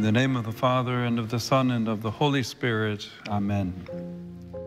the name of the Father, and of the Son, and of the Holy Spirit. Amen.